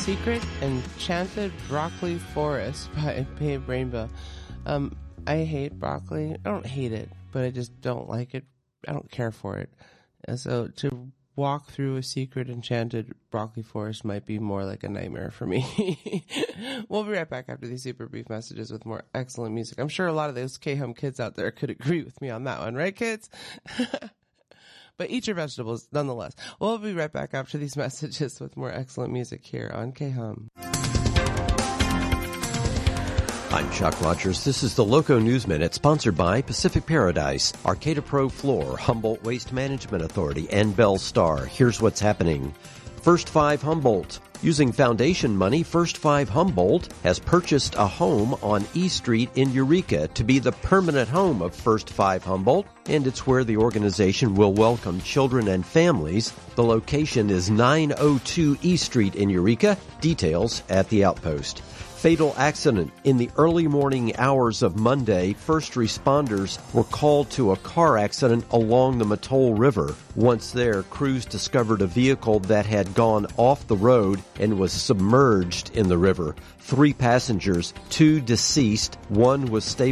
Secret Enchanted Broccoli Forest by Babe Rainbow. I hate broccoli. I don't hate it, but I just don't like it. I don't care for it. And so to walk through a secret enchanted broccoli forest might be more like a nightmare for me. We'll be right back after these super brief messages with more excellent music. I'm sure a lot of those K-Hum kids out there could agree with me on that one, right, kids? But eat your vegetables nonetheless. We'll be right back after these messages with more excellent music here on K-Hum. I'm Chuck Rogers. This is the Loco News Minute, sponsored by Pacific Paradise, Arcata Pro Floor, Humboldt Waste Management Authority, and Bell Star. Here's what's happening. First 5 Humboldt. Using foundation money, First 5 Humboldt has purchased a home on E Street in Eureka to be the permanent home of First 5 Humboldt, and it's where the organization will welcome children and families. The location is 902 E Street in Eureka. Details at the Outpost. Fatal accident. In the early morning hours of Monday, first responders were called to a car accident along the Mattole River. Once there, crews discovered a vehicle that had gone off the road and was submerged in the river. 3 passengers, 2 deceased, 1 was stabilized.